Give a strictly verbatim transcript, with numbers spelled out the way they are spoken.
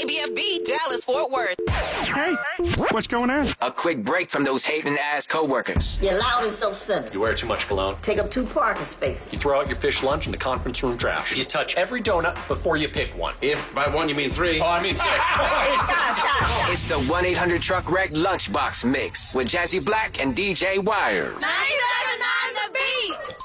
B F B, Dallas, Fort Worth. Hey, what's going on? A quick break from those hating-ass coworkers. You're loud and self-centered. You wear too much cologne. Take up two parking spaces. You throw out your fish lunch in the conference room trash. You touch every donut before you pick one. If by one you mean three. Oh, I mean six. It's the one eight hundred truck wreck lunchbox mix with Jazzy Black and D J Wire. ninety-seven point nine The Beat.